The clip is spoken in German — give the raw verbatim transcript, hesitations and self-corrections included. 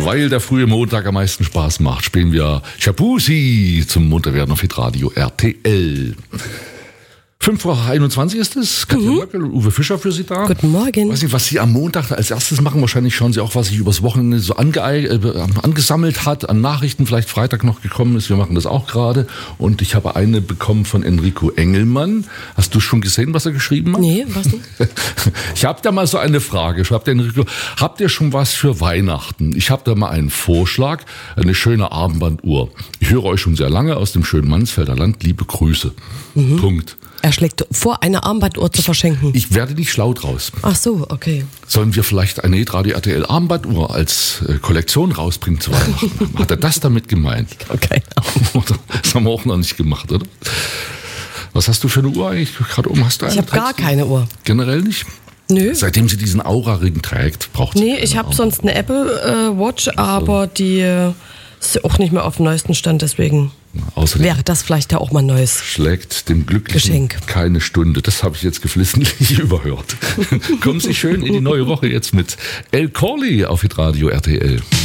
Weil der frühe Montag am meisten Spaß macht, spielen wir Shabusi zum Munterwerden auf Hitradio R T L. fünf vor einundzwanzig ist es. Katja mhm. Möckel und Uwe Fischer für Sie da. Guten Morgen. Ich weiß nicht, was Sie am Montag als erstes machen. Wahrscheinlich schauen Sie auch, was sich übers Wochenende so ange- äh, angesammelt hat, an Nachrichten, vielleicht Freitag noch gekommen ist. Wir machen das auch gerade. Und ich habe eine bekommen von Enrico Engelmann. Hast du schon gesehen, was er geschrieben hat? Nee, was denn? Ich habe da mal so eine Frage. Schreibt Enrico, habt ihr schon was für Weihnachten? Ich habe da mal einen Vorschlag. Eine schöne Armbanduhr. Ich höre euch schon sehr lange aus dem schönen Mansfelder Land. Liebe Grüße. Mhm. Punkt. Er schlägt vor, eine Armbanduhr zu verschenken. Ich werde nicht schlau draus. Ach so, okay. Sollen wir vielleicht eine Hitradio R T L Armbanduhr als äh, Kollektion rausbringen zu Weihnachten? Hat er das damit gemeint? Okay. Das haben wir auch noch nicht gemacht, oder? Was hast du für eine Uhr eigentlich gerade oben? Hast du eine? Ich habe gar keine Uhr. Generell nicht? Nö. Seitdem sie diesen Aura-Ring trägt, braucht sie Nee, ich habe sonst eine Apple äh, Watch, aber die äh, ist auch nicht mehr auf dem neuesten Stand, deswegen Außerdem wäre das vielleicht ja auch mal neues. Schlägt dem Glücklichen Geschenk. keine Stunde. Das habe ich jetzt geflissentlich überhört. Kommen Sie schön in die neue Woche jetzt mit El Corley auf Hitradio R T L.